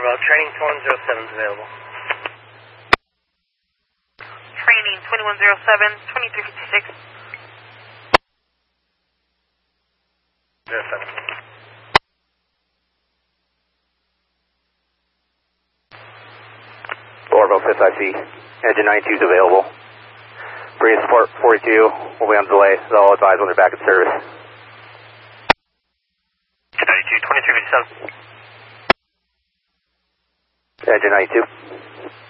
about training 2107 is available. Training 2107, 2356. 07. Orville 5th IC, engine 92 is available. Bring support 42, we'll be on delay, so I'll advise when they're back in service. 92, 2357. Engine 92.